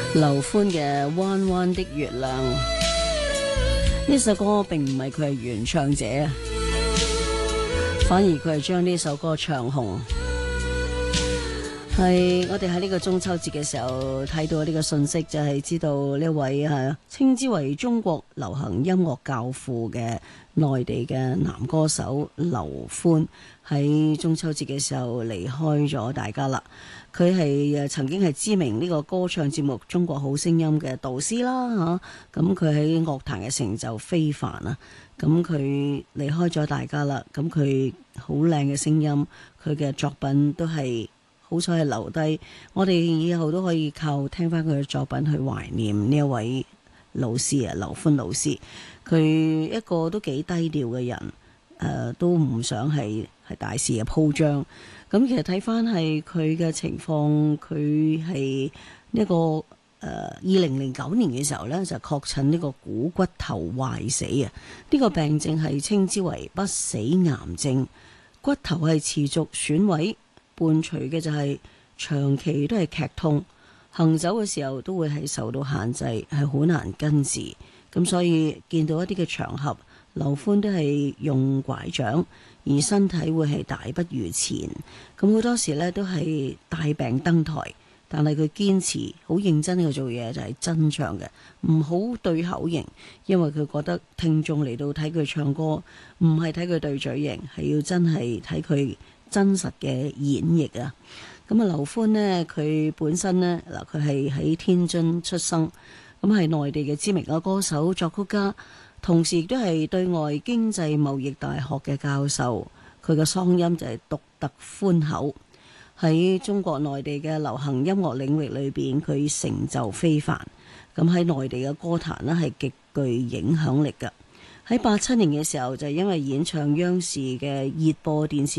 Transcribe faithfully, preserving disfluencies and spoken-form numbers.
劉歡嘅《彎彎的月亮》呢首歌並唔係佢係原唱者啊，反而佢係將呢首歌唱紅。係我哋喺呢個中秋節嘅時候睇到呢個信息，就係知道呢位係稱之為中國流行音樂教父嘅內地嘅男歌手劉歡喺中秋節嘅時候離開咗大家啦。佢係誒曾經係知名呢個歌唱節目《中國好聲音》嘅導師啦嚇，咁佢喺樂壇嘅成就非凡啊！咁佢離開咗大家啦，咁佢好靚嘅聲音，佢嘅作品都係好彩係留低，我哋以後都可以靠聽翻佢嘅作品去懷念呢一位老師啊，劉歡老師。佢一個都幾低調嘅人，誒、呃、都唔想係係大肆嘅鋪張。咁其實睇翻係佢嘅情況，佢係呢個誒二零零九年嘅時候呢，就確診呢個股骨頭壞死啊！呢、這個病症係稱之為不死癌症，骨頭係持續損毀，伴隨嘅就係長期都係劇痛，行走嘅時候都會係受到限制，係好難根治。咁所以見到一啲嘅場合，劉歡都係用拐杖，而身體會係大不如前。咁好多時呢都係帶病登台，但係佢堅持好認真去做嘢，就係真唱嘅，唔好對口型，因為佢覺得聽眾嚟到睇佢唱歌，唔係睇佢對嘴型，係要真係睇佢真實嘅演繹啊！咁啊，劉歡呢，佢本身呢，嗱，佢係喺天津出生，咁係內地嘅知名嘅歌手、作曲家，同時亦都係對外經濟貿易大學嘅教授。佢嘅嗓音就係獨特寬厚，喺中國內地嘅流行音樂領域裏邊，佢成就非凡。咁喺內地嘅歌壇呢，係極具影響力嘅。喺八七年嘅時候，就因為演唱央視嘅熱播電視